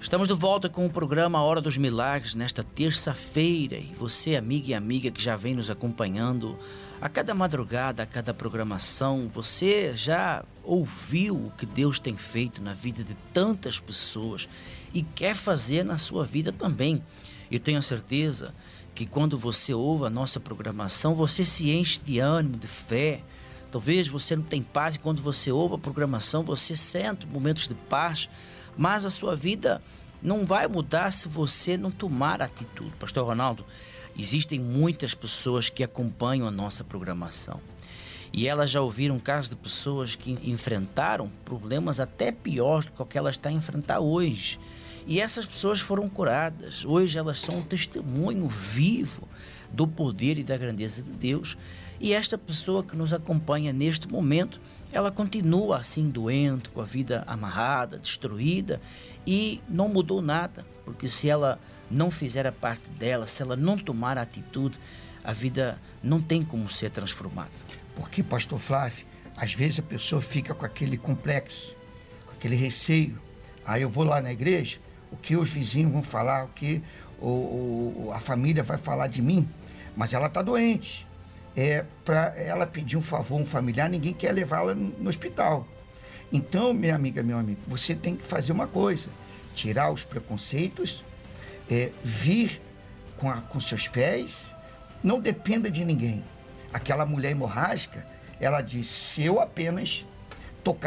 Estamos de volta com o programa Hora dos Milagres nesta terça-feira, e você, amiga e amiga que já vem nos acompanhando a cada madrugada, a cada programação, você já ouviu o que Deus tem feito na vida de tantas pessoas e quer fazer na sua vida também. Eu tenho a certeza que quando você ouve a nossa programação, você se enche de ânimo, de fé. Talvez você não tenha paz e quando você ouve a programação, você sente momentos de paz, mas a sua vida não vai mudar se você não tomar atitude. Pastor Ronaldo, existem muitas pessoas que acompanham a nossa programação e elas já ouviram casos de pessoas que enfrentaram problemas até piores do que o que elas estão a enfrentar hoje. E essas pessoas foram curadas. Hoje elas são um testemunho vivo do poder e da grandeza de Deus. E esta pessoa que nos acompanha neste momento, ela continua assim doente, com a vida amarrada, destruída, e não mudou nada, porque se ela não fizer a parte dela, se ela não tomar a atitude, a vida não tem como ser transformada. Porque, pastor Flávio, às vezes a pessoa fica com aquele complexo, com aquele receio. Aí eu vou lá na igreja, o que os vizinhos vão falar, o que a família vai falar de mim, mas ela está doente. Para ela pedir um favor, um familiar, ninguém quer levá-la no hospital. Então, minha amiga, meu amigo, você tem que fazer uma coisa: tirar os preconceitos, vir com seus pés, não dependa de ninguém. Aquela mulher hemorrágica, ela disse: se eu apenas tocar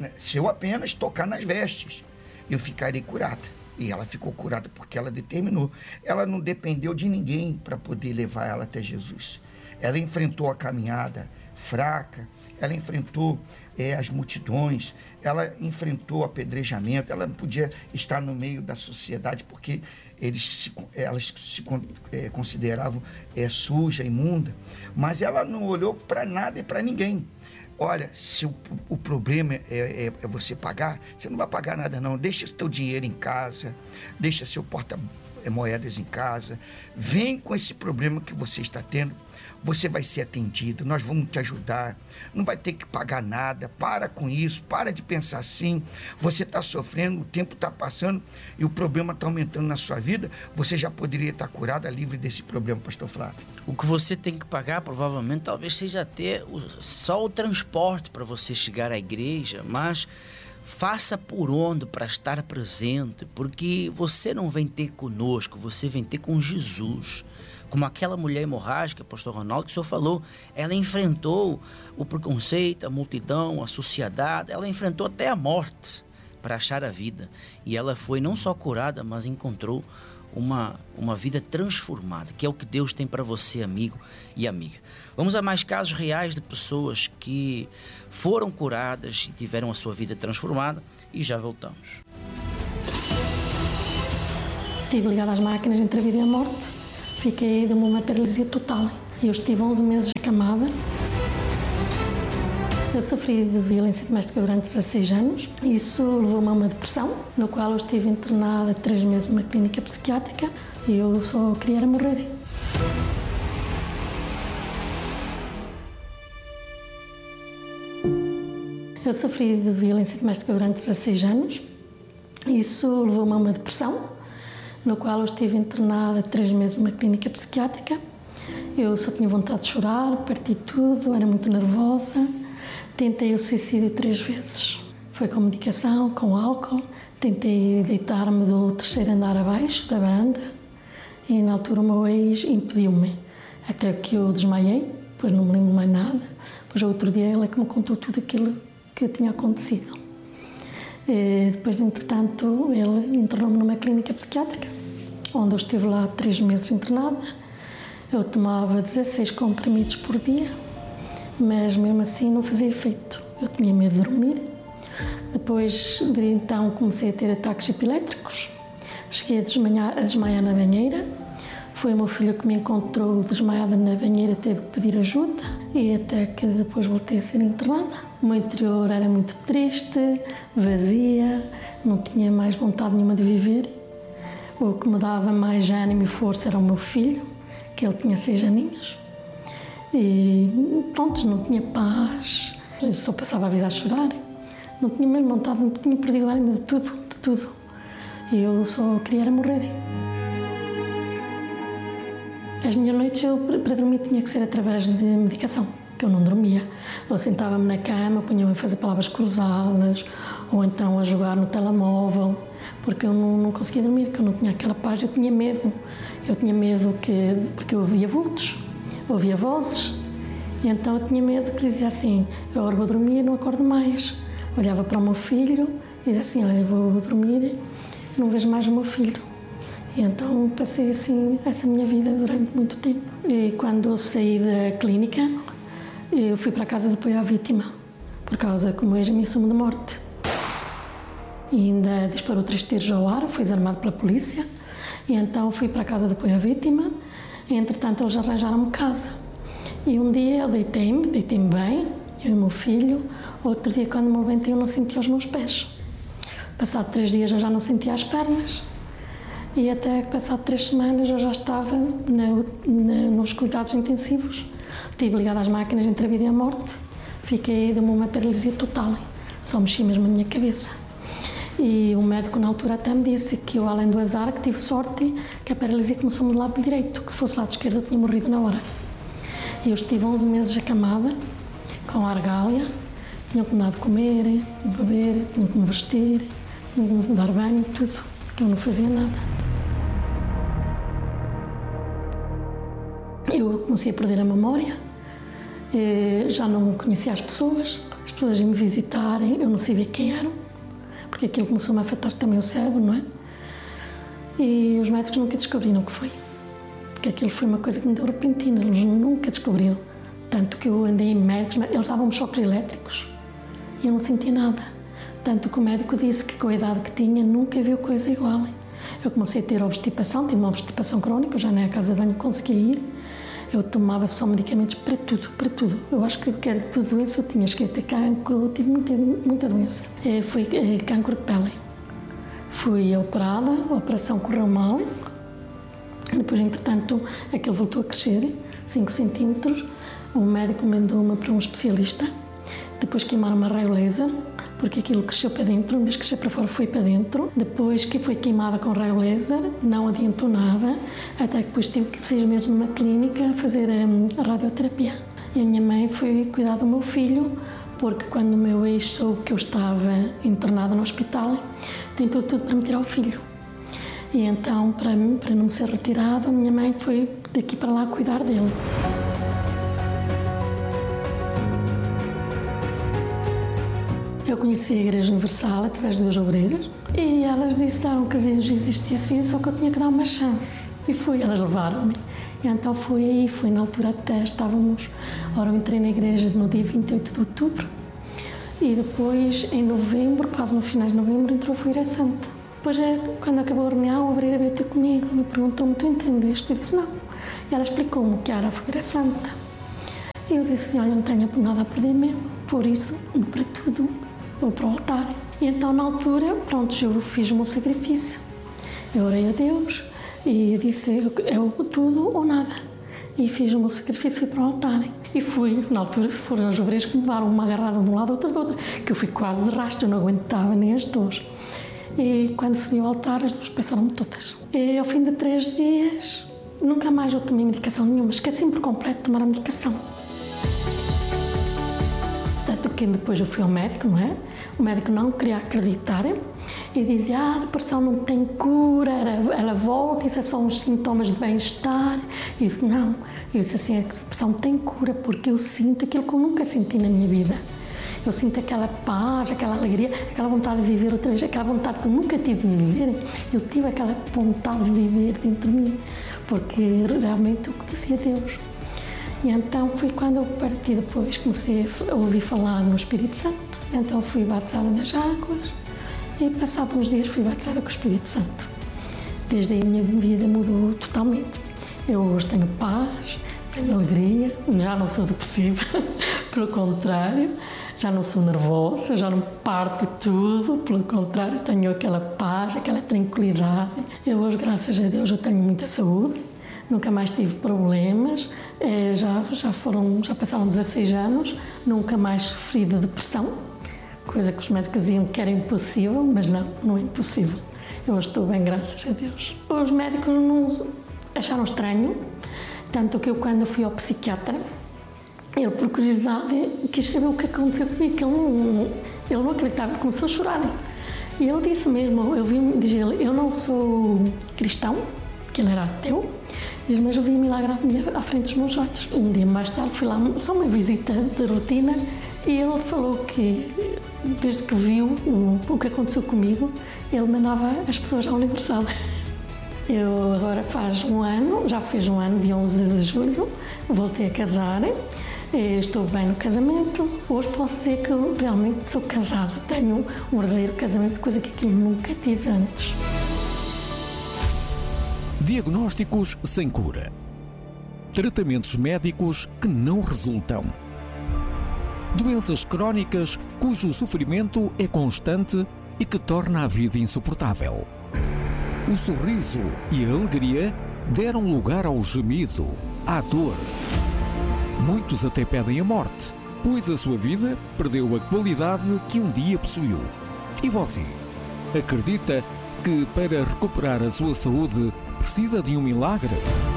nas vestes, eu ficarei curada. E ela ficou curada porque ela determinou. Ela não dependeu de ninguém para poder levar ela até Jesus. Ela enfrentou a caminhada fraca, ela enfrentou as multidões, ela enfrentou o apedrejamento, ela não podia estar no meio da sociedade porque elas se consideravam suja, imunda, mas ela não olhou para nada e para ninguém. Olha, se o problema é você pagar, você não vai pagar nada não, deixa o teu dinheiro em casa, deixa seu porta-moedas em casa, vem com esse problema que você está tendo, você vai ser atendido, nós vamos te ajudar, não vai ter que pagar nada, para com isso, para de pensar assim, você está sofrendo, o tempo está passando e o problema está aumentando na sua vida, você já poderia estar curada, livre desse problema, pastor Flávio. O que você tem que pagar provavelmente talvez seja ter só o transporte para você chegar à igreja, mas faça por onde para estar presente, porque você não vem ter conosco, você vem ter com Jesus. Como aquela mulher hemorrágica, pastor Ronaldo, que o senhor falou, ela enfrentou o preconceito, a multidão, a sociedade, ela enfrentou até a morte para achar a vida. E ela foi não só curada, mas encontrou uma vida transformada, que é o que Deus tem para você, amigo e amiga. Vamos a mais casos reais de pessoas que foram curadas e tiveram a sua vida transformada e já voltamos. Estive ligada às máquinas entre a vida e a morte. Fiquei de uma paralisia total. Eu estive 11 meses acamada. Eu sofri de violência doméstica durante 16 anos. Isso levou-me a uma depressão, no qual eu estive internada 3 meses numa clínica psiquiátrica e eu só queria morrer. Eu sofri de violência doméstica durante 16 anos. Isso levou-me a uma depressão, no qual eu estive internada 3 meses numa clínica psiquiátrica. Eu só tinha vontade de chorar, parti tudo, era muito nervosa. Tentei o suicídio 3 vezes. Foi com medicação, com álcool. Tentei deitar-me do 3º andar abaixo da varanda e na altura o meu ex impediu-me. Até que eu desmaiei, depois não me lembro mais nada. Depois outro dia ele é que me contou tudo aquilo que tinha acontecido. Depois, entretanto, ele internou-me numa clínica psiquiátrica, onde eu estive lá 3 meses internada. Eu tomava 16 comprimidos por dia, mas mesmo assim não fazia efeito. Eu tinha medo de dormir. Depois de então comecei a ter ataques epilétricos. Cheguei a desmaiar na banheira. Foi o meu filho que me encontrou desmaiada na banheira, teve que pedir ajuda e até que depois voltei a ser internada. O meu interior era muito triste, vazia, não tinha mais vontade nenhuma de viver. O que me dava mais ânimo e força era o meu filho, que ele tinha 6 aninhos. E pronto, não tinha paz, eu só passava a vida a chorar. Não tinha mesmo vontade, tinha perdido o ânimo de tudo. Eu só queria era morrer. As minhas noites, para dormir, tinha que ser através de medicação, que eu não dormia. Eu sentava-me na cama, punha-me a fazer palavras cruzadas, ou então a jogar no telemóvel, porque eu não conseguia dormir, porque eu não tinha aquela paz, eu tinha medo. Eu tinha medo porque eu ouvia vultos, ouvia vozes, e então eu tinha medo que dizia assim, eu agora vou dormir e não acordo mais. Olhava para o meu filho e dizia assim, olha, vou dormir, não vejo mais o meu filho. E então passei assim essa minha vida durante muito tempo. E quando eu saí da clínica, eu fui para a casa de apoio à vítima, por causa que o meu ex ameaçou-me de morte. E ainda disparou 3 tiros ao ar, foi desarmado pela polícia. E então fui para a casa de apoio à vítima. E, entretanto, eles arranjaram-me casa. E um dia eu deitei-me bem, eu e o meu filho. Outro dia, quando me levantei, eu não sentia os meus pés. Passado 3 dias, eu já não sentia as pernas. E até passado 3 semanas, eu já estava nos cuidados intensivos. Estive ligada às máquinas entre a vida e a morte. Fiquei de uma paralisia total. Só mexi mesmo a minha cabeça. E o médico na altura até me disse que eu, além do azar, que tive sorte, que a paralisia começou-me do lado direito, que se fosse lado esquerdo eu tinha morrido na hora. E eu estive 11 meses acamada, com argália, tinham que me dar de comer, de beber, tinham que me vestir, tinham que me dar banho, tudo, porque eu não fazia nada. Eu comecei a perder a memória, já não conhecia as pessoas iam me visitarem, eu não sabia quem eram, porque aquilo começou-me a afetar também o cérebro, não é? E os médicos nunca descobriram o que foi, porque aquilo foi uma coisa que me deu repentina, eles nunca descobriram. Tanto que eu andei em médicos, eles davam-me choques elétricos e eu não sentia nada. Tanto que o médico disse que com a idade que tinha nunca viu coisa igual. Eu comecei a ter obstipação, tive uma obstipação crónica, eu já nem à casa de banho conseguia ir. Eu tomava só medicamentos para tudo, para tudo. Eu acho que era tudo doença, eu tinha, cheguei a ter cancro, eu tive muita doença. Foi cancro de pele. Fui operada, a operação correu mal. Depois, entretanto, aquilo voltou a crescer, 5 centímetros. O médico mandou-me para um especialista. Depois queimaram-me a raio laser, porque aquilo cresceu para dentro, em vez de crescer para fora, foi para dentro. Depois que foi queimada com raio laser, não adiantou nada, até que depois tive que 6 meses numa clínica a fazer a radioterapia. E a minha mãe foi cuidar do meu filho, porque quando o meu ex soube que eu estava internada no hospital, tentou tudo para me tirar o filho. E então, para não me ser retirado, a minha mãe foi daqui para lá cuidar dele. Eu conheci a Igreja Universal através de 2 obreiras e elas disseram que Deus existia assim, só que eu tinha que dar uma chance. E fui, elas levaram-me. E então fui na altura até estávamos, ora eu entrei na igreja no dia 28 de outubro e depois em novembro, quase no final de novembro, entrou a Fogueira Santa. Depois, quando acabou a reunião, a obreira veio ter comigo e me perguntou-me, tu entendeste? Eu disse, não. E ela explicou-me o que era a Fogueira Santa. E eu disse, olha, não tenho nada a perder mesmo, por isso, para tudo, vou para o altar. E então, na altura, pronto, eu fiz o meu sacrifício. Eu orei a Deus e disse, é tudo ou nada. E fiz o meu sacrifício e fui para o altar. E fui, na altura, foram as obreiras que me levaram uma agarrada de um lado, outra de outro, que eu fui quase de rastro, eu não aguentava nem as dores. E quando subi ao altar, as dores passaram-me todas. E ao fim de 3 dias, nunca mais eu tomei medicação nenhuma, esqueci-me por completo de tomar a medicação. Tanto que depois eu fui ao médico, não é? O médico não queria acreditar e dizia, a depressão não tem cura, ela volta, isso é só uns sintomas de bem-estar. E eu disse, não. Eu disse assim, a depressão tem cura porque eu sinto aquilo que eu nunca senti na minha vida. Eu sinto aquela paz, aquela alegria, aquela vontade de viver outra vez, aquela vontade que eu nunca tive de viver. Eu tive aquela vontade de viver dentro de mim, porque realmente eu conhecia Deus. E então foi quando eu parti depois, comecei a ouvir falar no Espírito Santo. Então fui batizada nas águas e passados uns dias fui batizada com o Espírito Santo. Desde aí a minha vida mudou totalmente. Eu hoje tenho paz, tenho alegria, já não sou depressiva, pelo contrário, já não sou nervosa, já não parto tudo, pelo contrário, tenho aquela paz, aquela tranquilidade. Eu hoje, graças a Deus, eu tenho muita saúde. Nunca mais tive problemas, já passaram 16 anos, nunca mais sofri de depressão, coisa que os médicos diziam que era impossível, mas não é impossível. Eu estou bem, graças a Deus. Os médicos não acharam estranho, tanto que eu, quando fui ao psiquiatra, ele, por curiosidade, quis saber o que aconteceu comigo, que ele não acreditava, começou a chorar. E ele disse mesmo, eu vi, diz ele, eu não sou cristão, que ele era ateu, diz, mas eu vi um milagre à frente dos meus olhos. Um dia mais tarde fui lá, só uma visita de rotina, e ele falou que, desde que viu o que aconteceu comigo, ele mandava as pessoas à Universal. Eu agora já fez um ano, dia 11 de julho, voltei a casar, estou bem no casamento. Hoje posso dizer que eu realmente sou casada, tenho um verdadeiro casamento, coisa que eu nunca tive antes. Diagnósticos sem cura. Tratamentos médicos que não resultam. Doenças crónicas cujo sofrimento é constante e que torna a vida insuportável. O sorriso e a alegria deram lugar ao gemido, à dor. Muitos até pedem a morte, pois a sua vida perdeu a qualidade que um dia possuiu. E você? Acredita que para recuperar a sua saúde precisa de um milagre?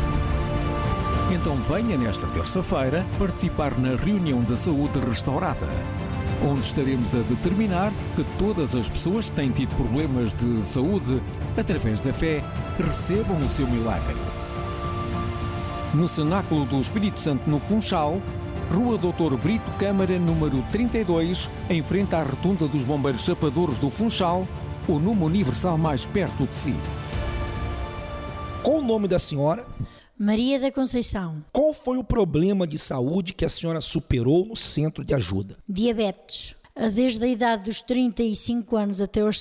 Então venha nesta terça-feira participar na reunião da saúde restaurada, onde estaremos a determinar que todas as pessoas que têm tido problemas de saúde, através da fé, recebam o seu milagre. No Cenáculo do Espírito Santo, no Funchal, Rua Dr. Brito Câmara, número 32, em frente à Rotunda dos Bombeiros Chapadores do Funchal, ou numa Universal mais perto de si. Qual o nome da senhora? Maria da Conceição. Qual foi o problema de saúde que a senhora superou no centro de ajuda? Diabetes. Desde a idade dos 35 anos até os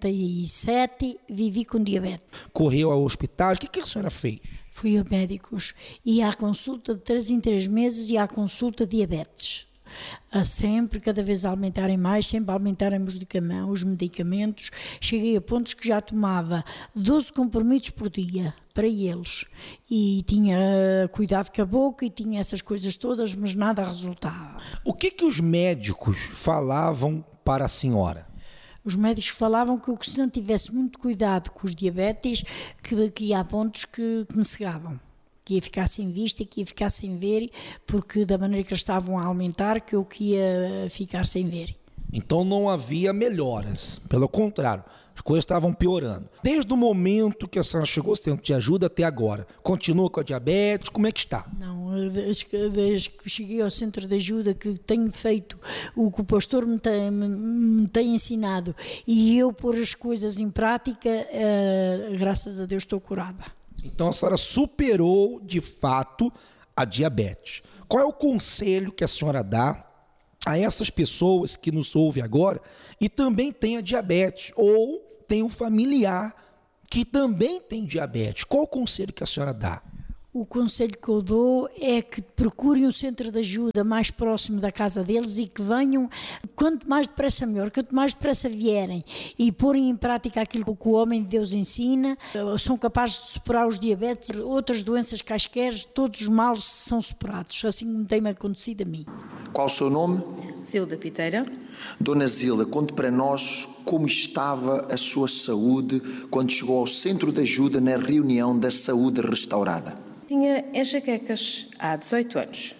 67, vivi com diabetes. Correu ao hospital, o que a senhora fez? Fui a médicos, ia à consulta de 3 em 3 meses e à consulta de diabetes. Sempre, cada vez aumentarem mais, sempre aumentarem os medicamentos. Cheguei a pontos que já tomava 12 comprimidos por dia para eles. E tinha cuidado com a boca e tinha essas coisas todas, mas nada resultava. O que os médicos falavam para a senhora? Os médicos falavam que se não tivesse muito cuidado com os diabetes, que há pontos que me cegavam. Que ia ficar sem vista, que ia ficar sem ver, porque da maneira que eles estavam a aumentar, que eu ia ficar sem ver. Então não havia melhoras, pelo contrário, as coisas estavam piorando. Desde o momento que a senhora chegou ao centro de ajuda até agora, continua com a diabetes, como é que está? Não, desde que cheguei ao centro de ajuda, que tenho feito o que o pastor me tem ensinado e eu pôr as coisas em prática, graças a Deus estou curada. Então a senhora superou, de fato, a diabetes. Qual é o conselho que a senhora dá a essas pessoas que nos ouvem agora e também têm a diabetes ou tem um familiar que também tem diabetes? Qual o conselho que a senhora dá? O conselho que eu dou é que procurem um centro de ajuda mais próximo da casa deles e que venham, quanto mais depressa melhor, quanto mais depressa vierem e porem em prática aquilo que o homem de Deus ensina, são capazes de superar os diabetes, outras doenças quaisquer, todos os males são superados, assim como tem-me acontecido a mim. Qual o seu nome? Zilda Piteira. Dona Zilda, conte para nós como estava a sua saúde quando chegou ao centro de ajuda na reunião da saúde restaurada. Tinha enxaquecas há 18 anos,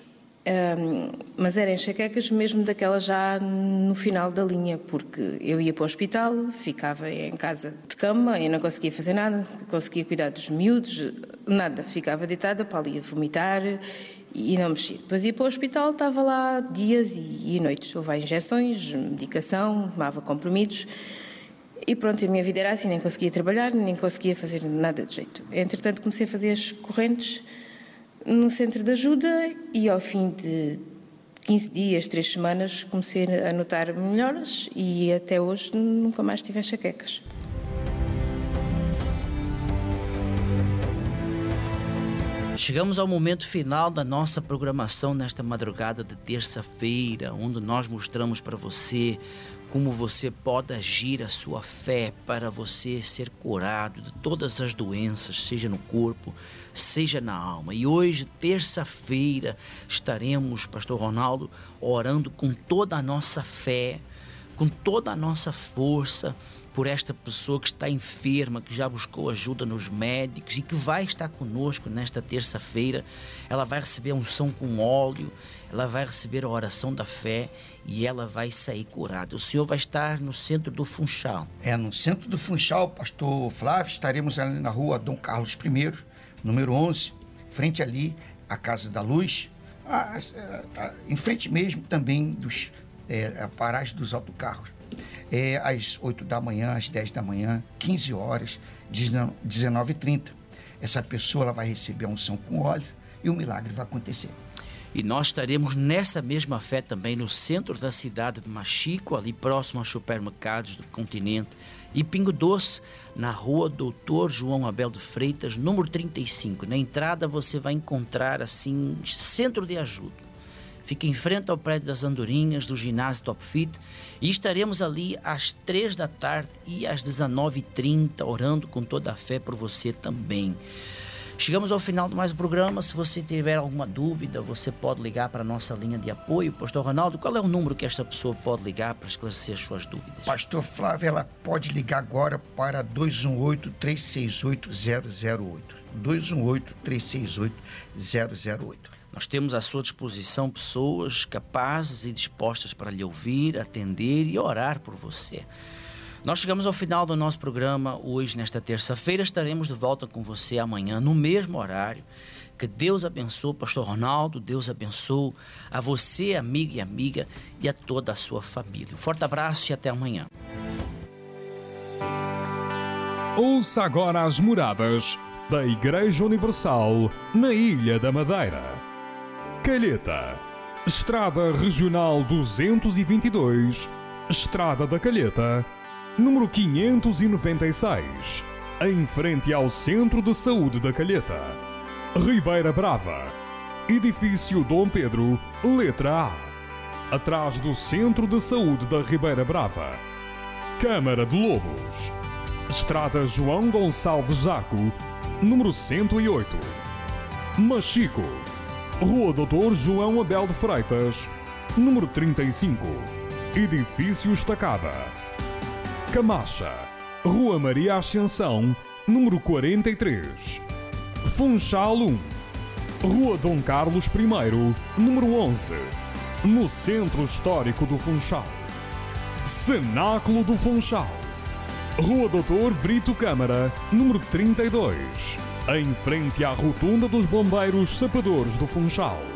mas eram enxaquecas mesmo daquelas já no final da linha, porque eu ia para o hospital, ficava em casa de cama e não conseguia fazer nada, não conseguia cuidar dos miúdos, nada, ficava deitada para ali a vomitar e não mexia. Depois ia para o hospital, estava lá dias e noites, houve injeções, medicação, tomava comprimidos. E pronto, a minha vida era assim, nem conseguia trabalhar, nem conseguia fazer nada de jeito. Entretanto, comecei a fazer as correntes no centro de ajuda e ao fim de 15 dias, 3 semanas, comecei a notar melhoras e até hoje nunca mais tive enxaquecas. Chegamos ao momento final da nossa programação nesta madrugada de terça-feira, onde nós mostramos para você como você pode agir a sua fé para você ser curado de todas as doenças, seja no corpo, seja na alma. E hoje, terça-feira, estaremos, Pastor Ronaldo, orando com toda a nossa fé, com toda a nossa força por esta pessoa que está enferma, que já buscou ajuda nos médicos e que vai estar conosco nesta terça-feira. Ela vai receber a unção com óleo, ela vai receber a oração da fé e ela vai sair curada. O senhor vai estar no centro do Funchal. No centro do Funchal, pastor Flávio, estaremos ali na rua Dom Carlos I, número 11, frente ali à Casa da Luz, em frente mesmo também a paragem dos autocarros. Às 8 da manhã, às 10 da manhã, 15 horas, 19h30. Essa pessoa ela vai receber a unção com óleo e o milagre vai acontecer. E nós estaremos nessa mesma fé também no centro da cidade de Machico, ali próximo aos supermercados do Continente, e Pingo Doce, na rua Doutor João Abel de Freitas, número 35. Na entrada você vai encontrar assim, centro de ajuda. Fica em frente ao prédio das Andorinhas, do ginásio Top Fit, e estaremos ali às 3 da tarde e às 19h30, orando com toda a fé por você também. Chegamos ao final de mais um programa. Se você tiver alguma dúvida, você pode ligar para a nossa linha de apoio. Pastor Ronaldo, qual é o número que esta pessoa pode ligar para esclarecer as suas dúvidas? Pastor Flávio, ela pode ligar agora para 218-368-008. 218-368-008. Nós temos à sua disposição pessoas capazes e dispostas para lhe ouvir, atender e orar por você. Nós chegamos ao final do nosso programa hoje, nesta terça-feira. Estaremos de volta com você amanhã, no mesmo horário. Que Deus abençoe, pastor Ronaldo. Deus abençoe a você, amigo e amiga, e a toda a sua família. Um forte abraço e até amanhã. Ouça agora as moradas da Igreja Universal na Ilha da Madeira. Calheta, Estrada Regional 222, Estrada da Calheta, número 596, em frente ao Centro de Saúde da Calheta. Ribeira Brava, Edifício Dom Pedro, letra A, atrás do Centro de Saúde da Ribeira Brava. Câmara de Lobos, Estrada João Gonçalves Zaco, número 108. Machico, Rua Doutor João Abel de Freitas, número 35, Edifício Estacada. Camacha, Rua Maria Ascensão, número 43. Funchal 1, Rua Dom Carlos I, número 11, no Centro Histórico do Funchal. Cenáculo do Funchal, Rua Doutor Brito Câmara, número 32, em frente à Rotunda dos Bombeiros Sapadores do Funchal.